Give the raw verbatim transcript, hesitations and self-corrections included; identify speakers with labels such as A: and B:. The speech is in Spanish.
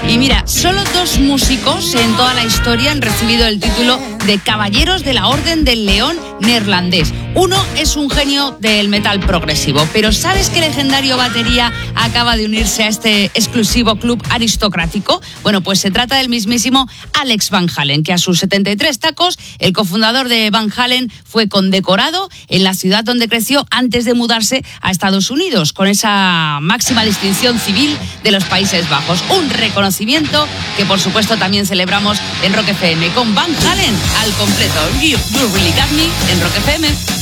A: Y mira, solo dos músicos en toda la historia han recibido el título de Caballeros de la Orden del León neerlandés. Uno es un genio del metal progresivo, pero ¿sabes qué legendario batería acaba de unirse a este exclusivo club aristocrático? Bueno, pues se trata del mismísimo Alex Van Halen, que a sus setenta y tres tacos, el cofundador de Van Halen fue condecorado en la ciudad donde creció antes de mudarse a Estados Unidos, con esa máxima distinción civil de los Países Bajos. Un reconocimiento que, por supuesto, también celebramos en Rock F M con Van Halen al completo. You, you really got me en Rock F M.